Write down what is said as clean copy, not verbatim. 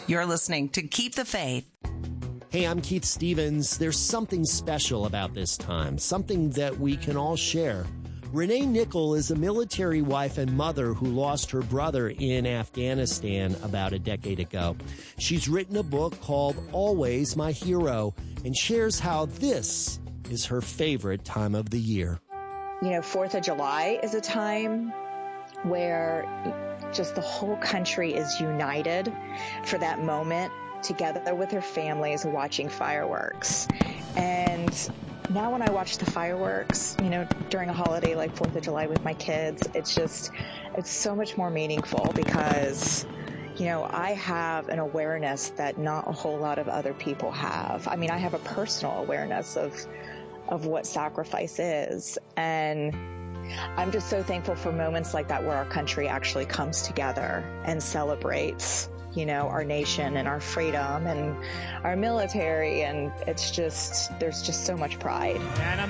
You're listening to Keep the Faith. Hey, I'm Keith Stevens. There's something special about this time, something that we can all share. Renee Nickel is a military wife and mother who lost her brother in Afghanistan about a decade ago. She's written a book called Always My Hero and shares how this is her favorite time of the year. You know, 4th of July is a time where just the whole country is united for that moment together with their families watching fireworks. And now when I watch the fireworks, you know, during a holiday like 4th of July with my kids, it's so much more meaningful because, you know, I have an awareness that not a whole lot of other people have. I mean, I have a personal awareness of what sacrifice is. And I'm just so thankful for moments like that where our country actually comes together and celebrates, you know, our nation and our freedom and our military. And there's just so much pride.